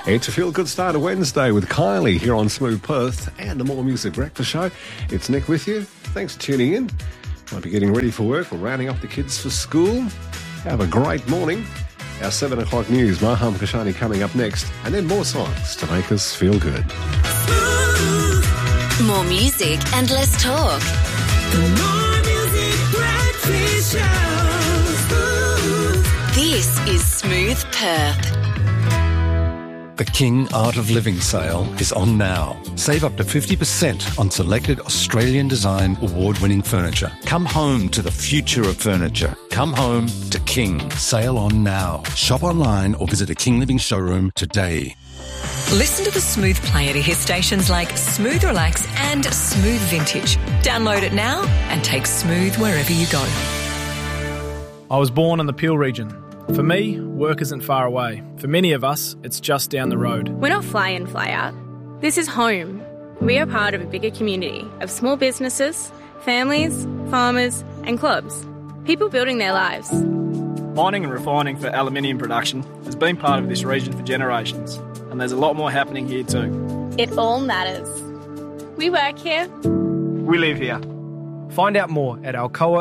It's a feel-good start of Wednesday with Kylie here on Smooth Perth and the More Music Breakfast Show. It's Nick with you. Thanks for tuning in. Might be getting ready for work or rounding up the kids for school. Have a great morning. Our 7 o'clock news, Maham Kashani coming up next, and then more songs to make us feel good. More music and less talk. The More Music Breakfast Show. This is Smooth Perth. The King Art of Living sale is on now. Save up to 50% on selected Australian design award-winning furniture. Come home to the future of furniture. Come home to King. Sale on now. Shop online or visit a King Living showroom today. Listen to the Smooth player to hear stations like Smooth Relax and Smooth Vintage. Download it now and take Smooth wherever you go. I was born in the Peel region. For me, work isn't far away. For many of us, it's just down the road. We're not fly in, fly out. This is home. We are part of a bigger community of small businesses, families, farmers and clubs. People building their lives. Mining and refining for aluminium production has been part of this region for generations, and there's a lot more happening here too. It all matters. We work here. We live here. Find out more at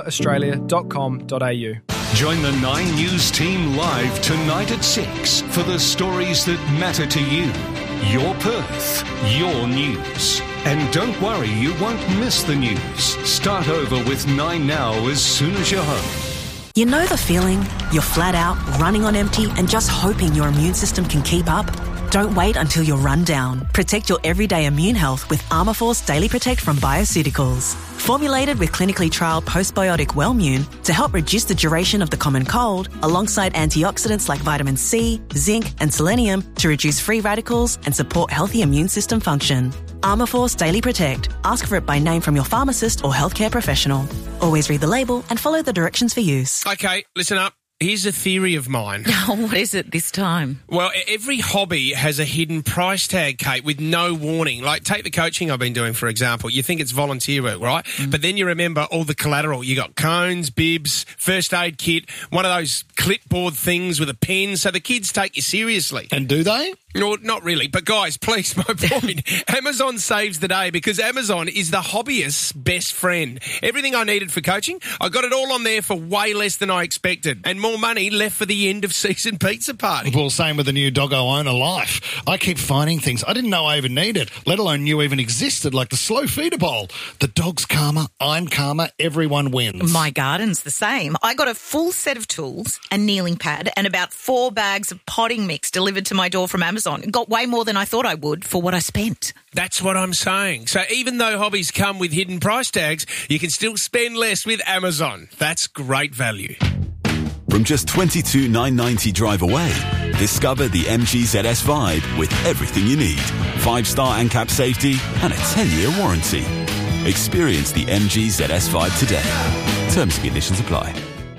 alcoaaustralia.com.au. Join the 9 News team live tonight at 6 for the stories that matter to you. Your Perth, your news. And don't worry, you won't miss the news. Start over with 9 Now as soon as you're home. You know the feeling? You're flat out, running on empty and just hoping your immune system can keep up? Don't wait until you're run down. Protect your everyday immune health with Armourforce Daily Protect from Bioceuticals. Formulated with clinically trialled postbiotic Wellmune to help reduce the duration of the common cold, alongside antioxidants like vitamin C, zinc and selenium to reduce free radicals and support healthy immune system function. Armourforce Daily Protect. Ask for it by name from your pharmacist or healthcare professional. Always read the label and follow the directions for use. Okay, listen up. Here's a theory of mine. What is it this time? Well, every hobby has a hidden price tag, Kate, with no warning. Like, take the coaching I've been doing, for example. You think it's volunteer work, right? But then you remember all the collateral. You got cones, bibs, first aid kit, one of those clipboard things with a pen, so the kids take you seriously. And do they? No, not really. But guys, please, my point. Amazon saves the day because Amazon is the hobbyist's best friend. Everything I needed for coaching, I got it all on there for way less than I expected. And more money left for the end of season pizza party. Well, same with the new Doggo Owner Life. I keep finding things I didn't know I even needed, let alone knew even existed, like the slow feeder bowl. The dog's calmer, I'm calmer, everyone wins. My garden's the same. I got a full set of tools, a kneeling pad, and about 4 bags of potting mix delivered to my door from Amazon. Got way more than I thought I would for what I spent. That's what I'm saying. So even though hobbies come with hidden price tags, you can still spend less with Amazon. That's great value. From just $22,990 drive away, discover the MG ZS Vibe with everything you need. 5-star ANCAP safety and a 10-year warranty. Experience the MG ZS Vibe today. Terms and conditions apply.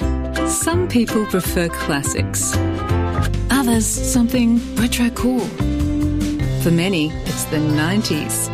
Some people prefer classics. Others, something retro cool. For many, it's the 90s.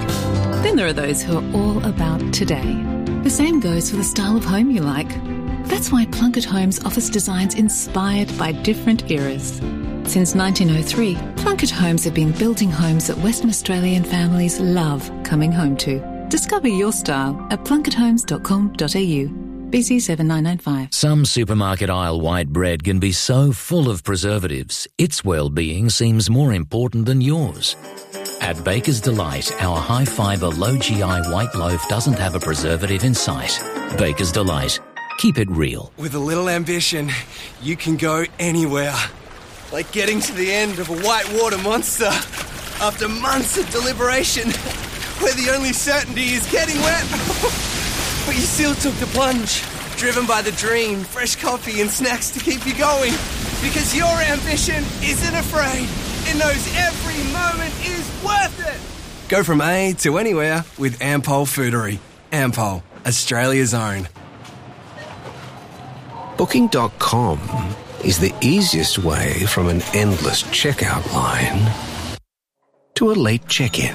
Then there are those who are all about today. The same goes for the style of home you like. That's why Plunkett Homes offers designs inspired by different eras. Since 1903, Plunkett Homes have been building homes that Western Australian families love coming home to. Discover your style at plunketthomes.com.au. BC 7995. Some supermarket aisle white bread can be so full of preservatives, its well-being seems more important than yours. At Baker's Delight, our high-fibre, low-GI white loaf doesn't have a preservative in sight. Baker's Delight. Keep it real. With a little ambition, you can go anywhere. Like getting to the end of a whitewater monster after months of deliberation, where the only certainty is getting wet. But you still took the plunge, driven by the dream, fresh coffee and snacks to keep you going. Because your ambition isn't afraid. It knows every moment is worth it. Go from A to anywhere with Ampol Foodery. Ampol, Australia's own. Booking.com is the easiest way from an endless checkout line to a late check-in.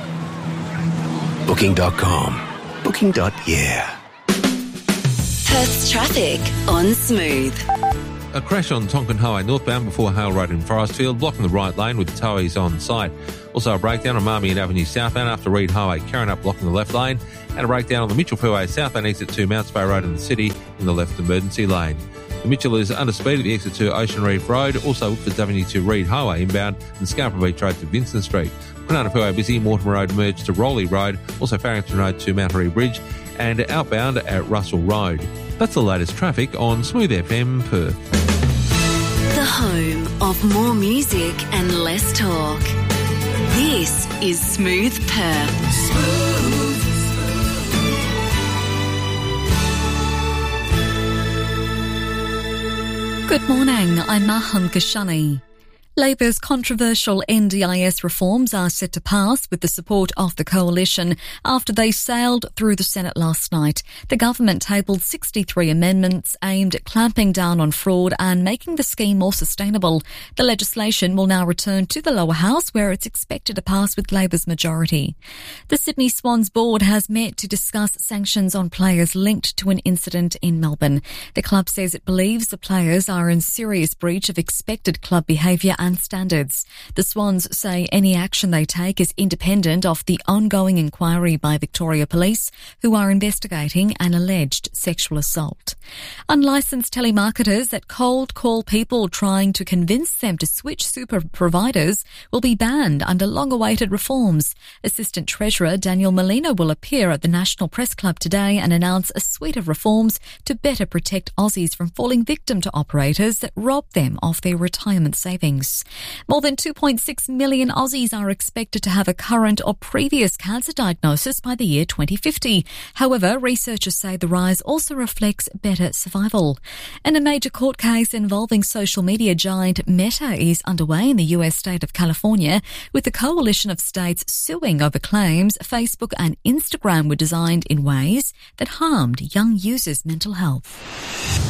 Booking.com. Booking.yeah. Perth's traffic on Smooth. A crash on Tonkin Highway northbound before Hale Road in Forestfield, blocking the right lane with towies on site. Also a breakdown on Marmion Avenue southbound after Reed Highway, carrying up blocking the left lane, and a breakdown on the Mitchell Fairway southbound exit to Mounts Bay Road in the city in the left emergency lane. The Mitchell is under speed at the exit to Ocean Reef Road, also Woodford's Avenue to Reed Highway inbound, and Scarborough Beach Road to Vincent Street. Kwinana Fairway busy, Mortimer Road merged to Rowley Road, also Farrington Road to Mount Harry Bridge, and outbound at Russell Road. That's the latest traffic on Smooth FM Perth. The home of more music and less talk. This is Smooth Perth. Good morning, I'm Maham Kashani. Labor's controversial NDIS reforms are set to pass with the support of the coalition after they sailed through the Senate last night. The government tabled 63 amendments aimed at clamping down on fraud and making the scheme more sustainable. The legislation will now return to the lower house where it's expected to pass with Labor's majority. The Sydney Swans board has met to discuss sanctions on players linked to an incident in Melbourne. The club says it believes the players are in serious breach of expected club behaviour and standards. The Swans say any action they take is independent of the ongoing inquiry by Victoria Police, who are investigating an alleged sexual assault. Unlicensed telemarketers that cold call people trying to convince them to switch super providers will be banned under long-awaited reforms. Assistant Treasurer Daniel Molina will appear at the National Press Club today and announce a suite of reforms to better protect Aussies from falling victim to operators that rob them of their retirement savings. More than 2.6 million Aussies are expected to have a current or previous cancer diagnosis by the year 2050. However, researchers say the rise also reflects better survival. And a major court case involving social media giant Meta is underway in the US state of California, with a coalition of states suing over claims Facebook and Instagram were designed in ways that harmed young users' mental health.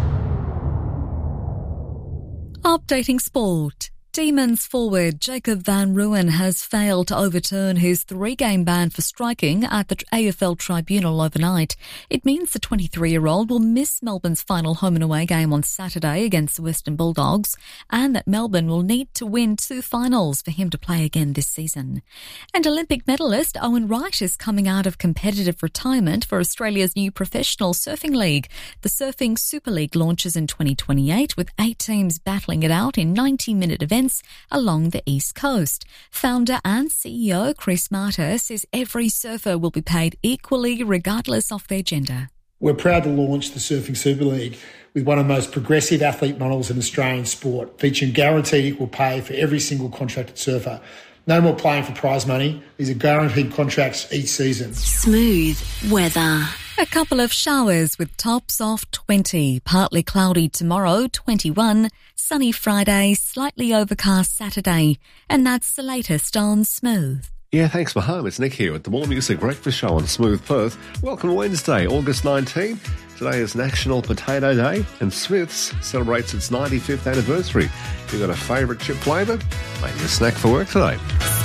Updating sport. Demons forward Jacob van Rooyen has failed to overturn his 3-game ban for striking at the AFL tribunal overnight. It means the 23-year-old will miss Melbourne's final home and away game on Saturday against the Western Bulldogs, and that Melbourne will need to win 2 finals for him to play again this season. And Olympic medalist Owen Wright is coming out of competitive retirement for Australia's new professional surfing league. The Surfing Super League launches in 2028 with 8 teams battling it out in 90-minute events along the East Coast. Founder and CEO Chris Marter says every surfer will be paid equally regardless of their gender. We're proud to launch the Surfing Super League with one of the most progressive athlete models in Australian sport, featuring guaranteed equal pay for every single contracted surfer. No more playing for prize money. These are guaranteed contracts each season. Smooth weather. A couple of showers with tops of 20. Partly cloudy tomorrow, 21. Sunny Friday, slightly overcast Saturday. And that's the latest on Smooth. Yeah, thanks for home. It's Nick here at the More Music Breakfast Show on Smooth Perth. Welcome to Wednesday, August 19. Today is National Potato Day, and Smith's celebrates its 95th anniversary. You got a favourite chip flavour? Maybe a snack for work today.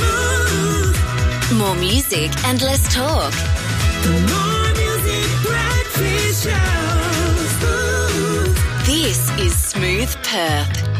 More music and less talk. The More Music Breakfast Show. This is Smooth Perth.